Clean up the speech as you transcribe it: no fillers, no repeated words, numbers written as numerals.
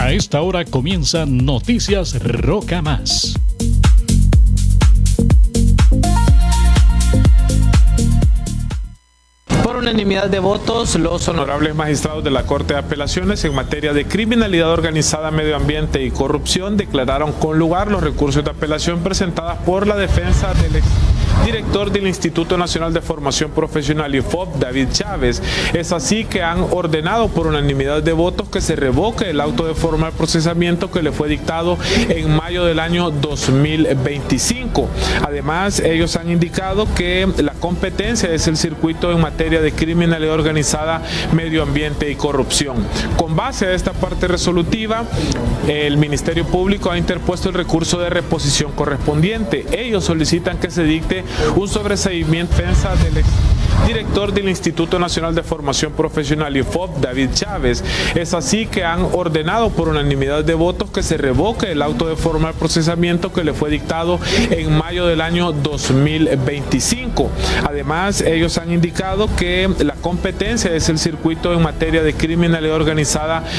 A esta hora comienza Noticias Roca Más. Por unanimidad de votos, los honorables magistrados de la Corte de Apelaciones en materia de criminalidad organizada, medio ambiente y corrupción declararon con lugar los recursos de apelación presentados por la defensa del director del Instituto Nacional de Formación Profesional IFOP, David Chávez. Es así que han ordenado por unanimidad de votos que se revoque el auto de formal procesamiento que le fue dictado en mayo del año 2025. Además, ellos han indicado que la competencia es el circuito en materia de criminalidad organizada, medio ambiente y corrupción. Con base a esta parte resolutiva, el Ministerio Público ha interpuesto el recurso de reposición correspondiente. Ellos solicitan que se dicte un sobreseimiento en defensa del director del Instituto Nacional de Formación Profesional IFOP, David Chávez. Es así que han ordenado por unanimidad de votos que se revoque el auto de formal procesamiento que le fue dictado en mayo del año 2025. Además, ellos han indicado que la competencia es el circuito en materia de criminalidad organizada,